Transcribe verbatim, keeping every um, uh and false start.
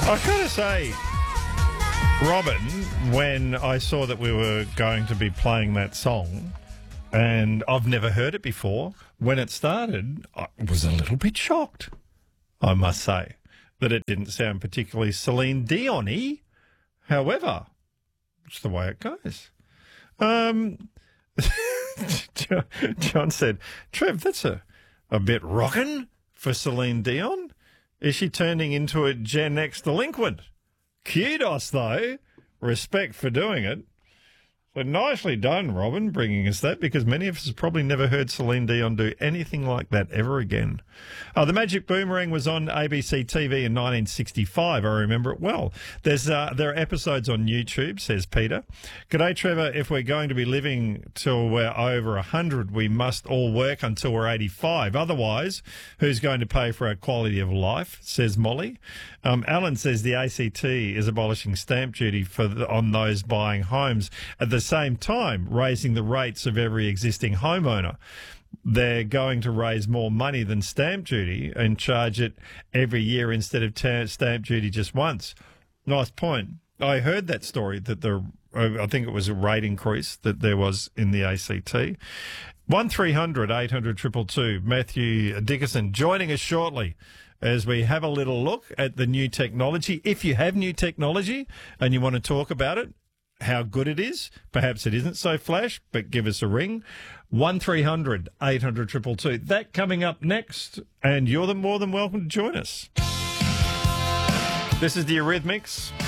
I've got to say, Robin, when I saw that we were going to be playing that song, and I've never heard it before, when it started, I was a little bit shocked, I must say, that it didn't sound particularly Celine Dion-y. However, it's the way it goes. Um, John said, Trev, that's a, a bit rockin' for Celine Dion. Is she turning into a Gen X delinquent? Kudos, though. Respect for doing it. So nicely done, Robin, bringing us that, because many of us have probably never heard Celine Dion do anything like that ever again. Oh, the Magic Boomerang was on A B C T V in nineteen sixty-five. I remember it well. There's uh, there are episodes on YouTube, says Peter. G'day, Trevor. If we're going to be living till we're over one hundred, we must all work until we're eighty-five. Otherwise, who's going to pay for our quality of life, says Molly. Um, Alan says the A C T is abolishing stamp duty for the, on those buying homes. At the same time, raising the rates of every existing homeowner. They're going to raise more money than stamp duty and charge it every year instead of ta- stamp duty just once. Nice point. I heard that story, that the I think it was a rate increase that there was in the A C T. one three hundred eight hundred two two two. Matthew Dickerson joining us shortly as we have a little look at the new technology. If you have new technology and you want to talk about it, how good it is. Perhaps it isn't so flash, but give us a ring. one three hundred eight hundred two two two. That coming up next, and you're the more than welcome to join us. This is the Eurythmics.